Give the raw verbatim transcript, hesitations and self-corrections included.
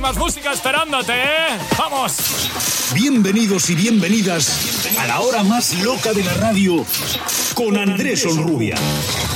más música esperándote, ¿eh? ¡Vamos! Bienvenidos y bienvenidas a la hora más loca de la radio con Andrés Onrubia.